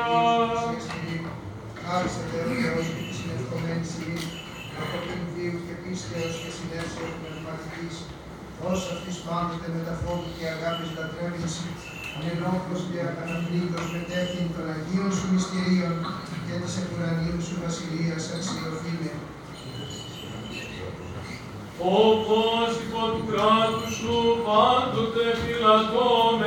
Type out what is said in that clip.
Χάρισε Θεός Θεός και τη συνευκομένη ειρήνη, από την βίου και πίστεως και συνέσεως πνευματικής, ως αυτής πάντοτε με τα φόβου και αγάπης λατρεύειν ανενόχλος και ακαναπλήτως μετέχειν των Αγίων σου μυστηρίων και της εκουρανίου σου βασιλείας αξιοθήνε. Όπως υπό του κράτους σου πάντοτε φυλατώμε,